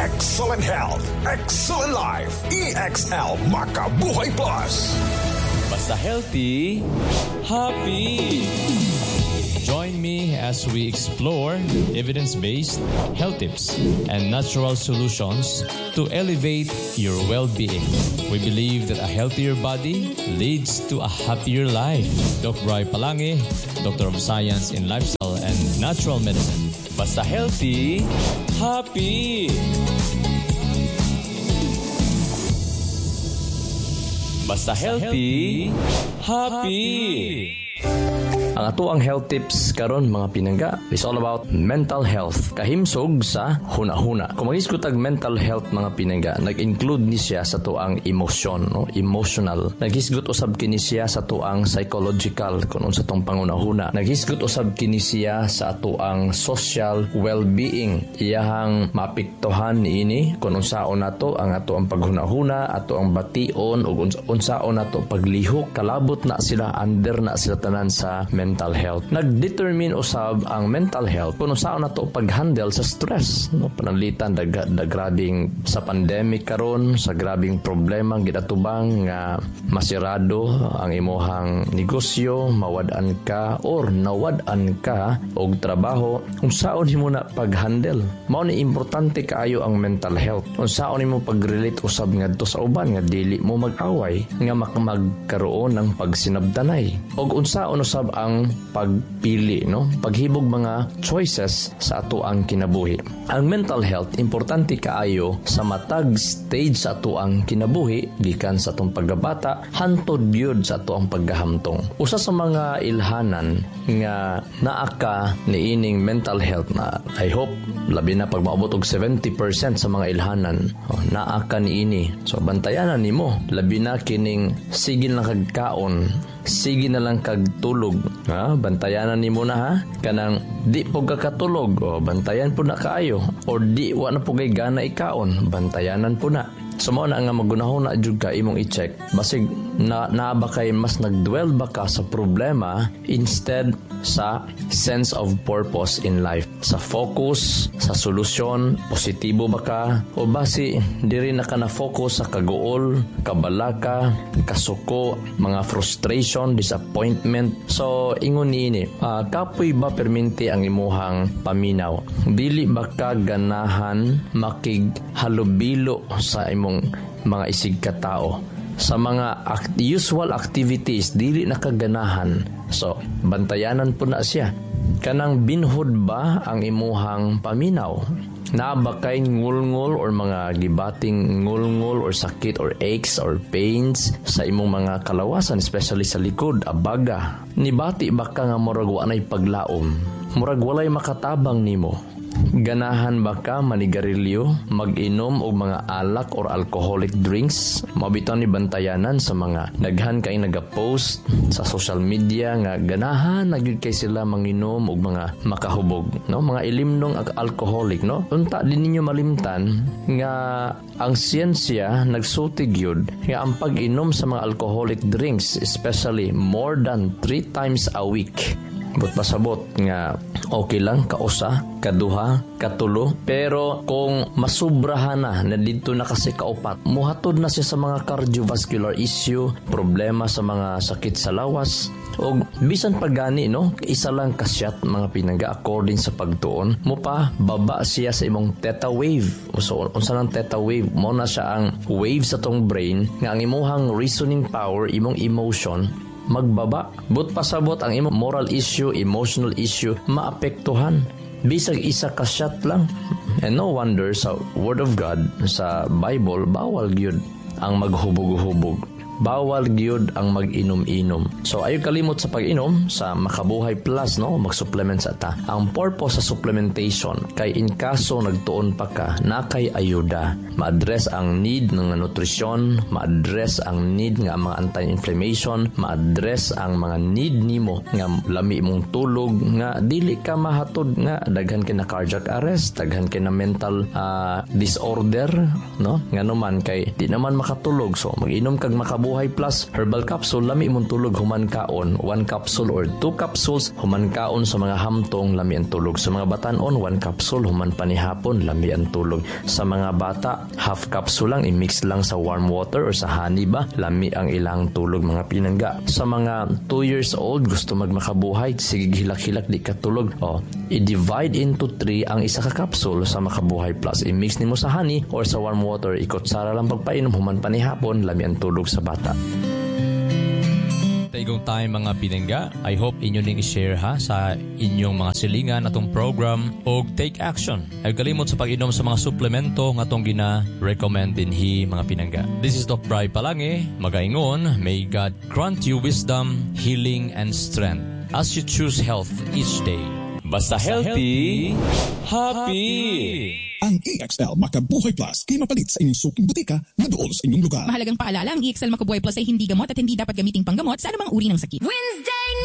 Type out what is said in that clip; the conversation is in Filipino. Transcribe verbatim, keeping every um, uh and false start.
Excellent health, excellent life. E X L Makabuhay Plus. Basta healthy, happy. Join me as we explore evidence-based health tips and natural solutions to elevate your well-being. We believe that a healthier body leads to a happier life. Doctor Roy Palangi, Doctor of Science in Lifestyle and Natural Medicine. Basta healthy, happy. Basta healthy, happy. Ang ato ang health tips karon mga pinangga is all about mental health. Kahimsog sa huna-huna. Kung mag-iskutag mental health mga pinangga, nag-include ni siya sa tuang emosyon, no? Emotional. Naghisgot usab kini siya sa tuang psychological kung unsa tong panguna-huna. Naghisgot usab kini siya sa tuang social well-being. Iyahang mapiktuhan niini kung unsaon nato ang ato ang paghuna-huna, ato ang bation ug unsaon nato paglihok. Kalabot na sila, under na sila tanan sa mental health. Nag-determine usab ang mental health kung saan nato pag-handle sa stress, no? Panalitan da, da grabing sa pandemic karon, sa grabing problema gidatubang nga masirado ang imuhang negosyo, mawad-an ka or nawad-an ka og trabaho, kung saan nimo na pag-handle. Mao ni importante kaayo ang mental health. Kung saan nimo pag-relate usab ngadto sa uban nga dili mo mag-away, nga magkaroon ng pagsinabdanay. Og unsaon usab ang pagpili, no? Paghibog mga choices sa ato ang kinabuhi. Ang mental health importante kaayo sa matag stage sa ato ang kinabuhi gikan sa atong pagkabata hantod gyud sa ato ang paggahamtong. Usa sa mga ilhanan nga naa ka niining mental health na I hope labi na pag maabot og seventy percent sa mga ilhanan oh, naa ka niini. So bantayanan nimo labi na kining sigil na kagkaon, sige na lang kagtulog, ha? Bantayanan nimo na ha, kanang di po kakatulog, o bantayan po na kaayo, or di wa na po kay gana ikaon, bantayanan po na. So mo na nga magunahon na jud ka imong i-check basig na naa ba kay mas nagdwell ba ka sa problema instead sa sense of purpose in life, sa focus sa solusyon, positibo ba ka o basi diri na ka na focus sa kaguol, kabalaka, kasuko, mga frustration, disappointment. So ingon niini, uh, kapoy ba perminti ang imuhang paminaw, dili ba ka ganahan makighalubilo sa imong mga isig katao sa mga act- usual activities, dili nakaganahan. So bantayanan po na siya. Kanang binhod ba ang imuhang paminaw? Na ba kay ngulngul or mga gibating ngulngul or sakit or aches or pains sa imong mga kalawasan, especially sa likod, abaga? Nibati ba ka nga murag walay paglaom? Murag walay makatabang nimo? Ganahan ba ka manigarilyo, mag-inom og mga alak or alcoholic drinks? Mabitaw ni bantayanan sa mga daghan kay nagapost sa social media nga ganahan nagyud kay sila manginom og mga makahubog, no? Mga ilimnong alcoholic, no? Unta din ninyo malimtan nga ang siyensya nagsutig yun nga ang pag-inom sa mga alcoholic drinks, especially more than three times a week, but pasabot nga okay lang kausa, kaduha, katulo, pero kung masubrahan na na dito na kasi kaupat, muhatod na siya sa mga cardiovascular issue, problema sa mga sakit sa lawas, o bisan pagani, no, isa lang kasyat mga pinangga according sa pagtuon mo pa baba siya sa imong theta wave. So unsa nang theta wave? Mo na siya ang wave sa tong brain nga ang imuhang reasoning power, imong emotion magbaba. But pasabot ang imong moral issue, emotional issue maapektuhan. Bisag isa ka shot lang. And no wonder sa Word of God, sa Bible, bawal gyud ang maghubog-hubog. Bawal gyud ang mag-inom-inom. So ayo kalimot sa pag-inom sa Makabuhay Plus, no, mag-supplement sa ta. Ang purpose sa supplementation kay in kaso nagtuon pa ka na kay ayuda, ma-address ang need ng nutrisyon, ma-address ang need nga mga anti-inflammation, ma-address ang mga need nimo nga lami mong tulog, nga dili ka mahatod nga daghan kay na cardiac arrest, daghan kay na mental uh, disorder, no, nga naman kay di naman makatulog. So mag-inom kag Makabuhay Makabuhay Plus Herbal Capsule, lami imong tulog human kaon, one capsule or two capsules human kaon sa mga hamtong, lami ang tulog. Sa mga batanon, one capsule human panihapon, lami ang tulog. Sa mga bata, half capsule lang, i-mix lang sa warm water or sa honey ba, lami ang ilang tulog mga pinangga. Sa mga two years old, gusto magmakabuhay, sige hilak-hilak di katulog, o i-divide into three ang isa ka capsule sa Makabuhay Plus. I-mix nimo sa honey or sa warm water, ikutsara lang pagpainom human panihapon, lami ang tulog sa bata. Taigong time mga pinangga, I hope inyo ning i-share ha sa inyong mga silingan atong program o take action. Ay kalimot sa pag-inom sa mga suplemento nga atong gina-recommend dinhi mga pinangga. This is Doc Bri Palange, magaingon, may God grant you wisdom, healing, and strength as you choose health each day. Basta healthy, happy! Ang E X L Makabuhay Plus kay mapalit sa inyong suking butika na dool sa inyong lugar. Mahalagang paalala, ang E X L Makabuhay Plus ay hindi gamot at hindi dapat gamiting panggamot sa anumang uri ng sakit. Wednesday!